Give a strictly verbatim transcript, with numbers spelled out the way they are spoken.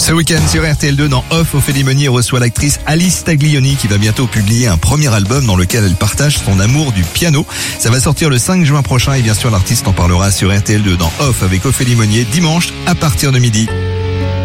Ce week-end sur R T L deux dans Off, Ophélie Meunier reçoit l'actrice Alice Taglioni qui va bientôt publier un premier album dans lequel elle partage son amour du piano. Ça va sortir le cinq juin prochain et bien sûr l'artiste en parlera sur R T L deux dans Off avec Ophélie Meunier dimanche à partir de midi.